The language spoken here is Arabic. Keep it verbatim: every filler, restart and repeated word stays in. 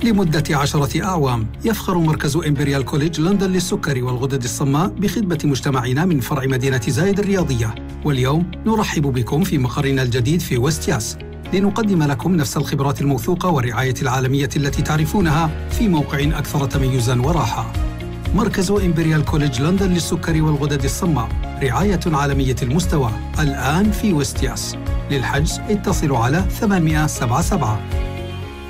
لمدة عشرة أعوام. يفخر مركز إمبريال كوليدج لندن للسكر والغدد الصماء بخدمة مجتمعنا من فرع مدينة زايد الرياضية. واليوم نرحب بكم في مقرنا الجديد في ويست ياس لنقدم لكم نفس الخبرات الموثوقة والرعاية العالمية التي تعرفونها في موقع أكثر تميزاً وراحة. مركز إمبريال كوليدج لندن للسكر والغدد الصماء، رعاية عالمية المستوى، الآن في ويست ياس. للحجز اتصلوا على ثمانية سبعة سبعة